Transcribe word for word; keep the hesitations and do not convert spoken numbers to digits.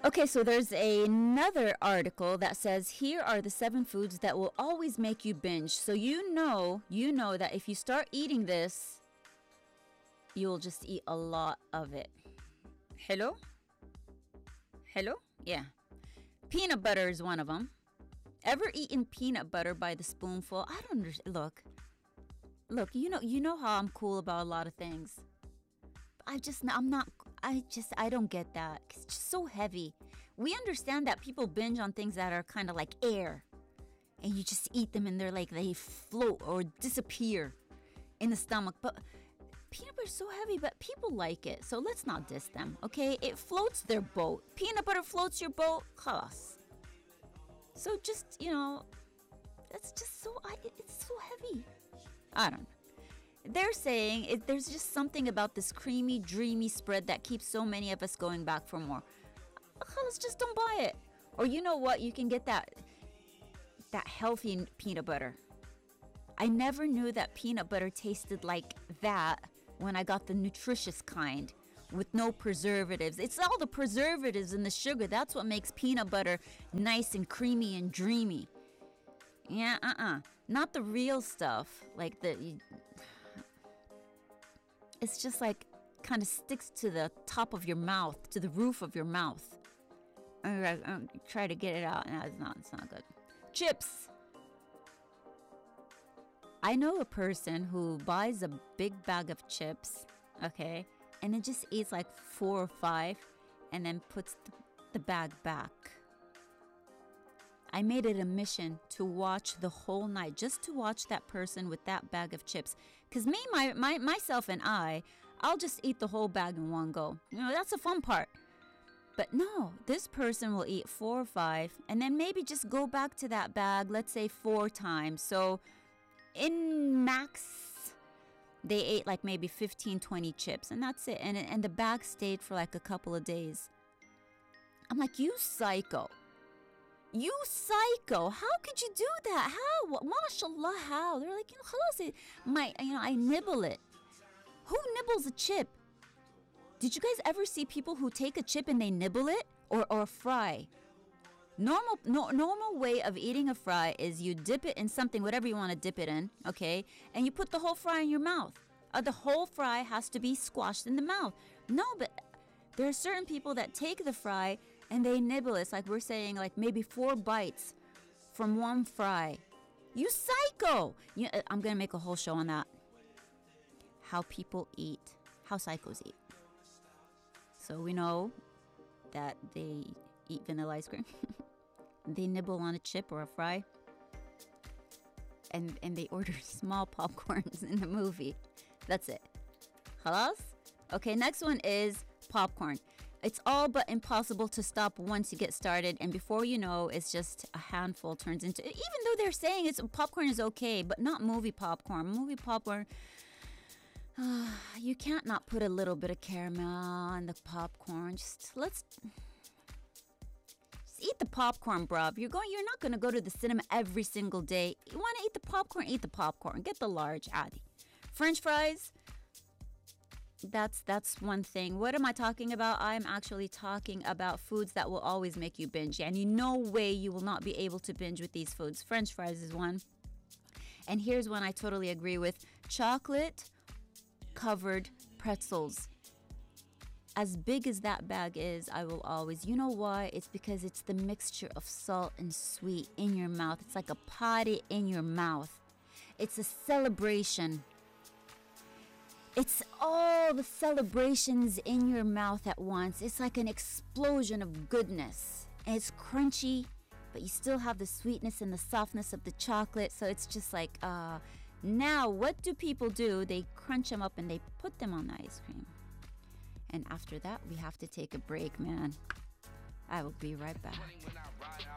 Okay, so there's a, another article that says here are the seven foods that will always make you binge. So you know, you know that if you start eating this, you'll just eat a lot of it. Hello? Hello? Yeah. Peanut butter is one of them. Ever eaten peanut butter by the spoonful? I don't understand. Look. Look, you know, you know how I'm cool about a lot of things. I just, I'm not, I just, I don't get that. It's just so heavy. We understand that people binge on things that are kind of like air. And you just eat them and they're like, they float or disappear in the stomach. But peanut butter is so heavy, but people like it. So let's not diss them, okay? It floats their boat. Peanut butter floats your boat. Khalas. So just, you know, that's just so, I, it's so heavy. I don't know. They're saying it, there's just something about this creamy, dreamy spread that keeps so many of us going back for more. Let's just don't buy it. Or you know what? You can get that that healthy peanut butter. I never knew that peanut butter tasted like that when I got the nutritious kind with no preservatives. It's all the preservatives and the sugar. That's what makes peanut butter nice and creamy and dreamy. Yeah, uh-uh. Not the real stuff. Like the... It's just like kind of sticks to the top of your mouth, to the roof of your mouth. I, I, I try to get it out. No, it's not. It's not good. Chips. I know a person who buys a big bag of chips, okay, and then just eats like four or five, and then puts the, the bag back. I made it a mission to watch the whole night, just to watch that person with that bag of chips. Because me, my, my, myself and I, I'll just eat the whole bag in one go. You know, that's the fun part. But no, this person will eat four or five and then maybe just go back to that bag, let's say four times. So in max, they ate like maybe fifteen, twenty chips and that's it. And, and the bag stayed for like a couple of days. I'm like, you psycho. You psycho! How could you do that? How? Mashallah, how? They're like, you know, khalas, my, you know, I nibble it. Who nibbles a chip? Did you guys ever see people who take a chip and they nibble it or or fry? Normal, no, normal way of eating a fry is you dip it in something, whatever you want to dip it in, okay, and you put the whole fry in your mouth. Uh, the whole fry has to be squashed in the mouth. No, but there are certain people that take the fry and they nibble. It's like we're saying, like maybe four bites from one fry. You psycho! You, I'm going to make a whole show on that. How people eat. How psychos eat. So we know that they eat vanilla ice cream. They nibble on a chip or a fry. And, and they order small popcorns in the movie. That's it. Khalas? Okay, next one is popcorn. It's all but impossible to stop once you get started, and before you know, it's just a handful turns into, even though they're saying it's popcorn is okay, but not movie popcorn. Movie popcorn, uh, you can't not put a little bit of caramel on the popcorn. Just let's just eat the popcorn, bruv. You're going, you're not gonna go to the cinema every single day. You want to eat the popcorn? Eat the popcorn. Get the large, adi. French fries. That's that's one thing. What am I talking about? I'm actually talking about foods that will always make you binge. And you no way you will not be able to binge with these foods. French fries is one. And here's one I totally agree with. Chocolate covered pretzels. As big as that bag is, I will always. You know why? It's because it's the mixture of salt and sweet in your mouth. It's like a party in your mouth. It's a celebration. It's all the celebrations in your mouth at once. It's like an explosion of goodness. And it's crunchy, but you still have the sweetness and the softness of the chocolate. So it's just like, uh, now what do people do? They crunch them up and they put them on the ice cream. And after that, we have to take a break, man. I will be right back.